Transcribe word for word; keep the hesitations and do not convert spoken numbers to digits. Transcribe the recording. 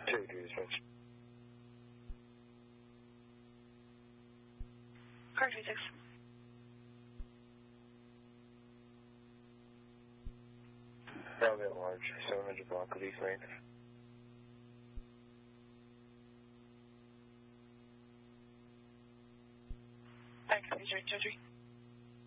Two, two, dispatch. Car two six. Bravo at large, seven hundred block of East Main. Back to three three.